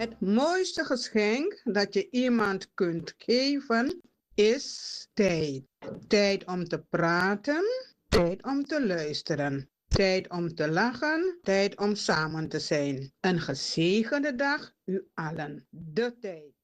Het mooiste geschenk dat je iemand kunt geven is tijd. Tijd om te praten, tijd om te luisteren, tijd om te lachen, tijd om samen te zijn. Een gezegende dag u allen. De tijd.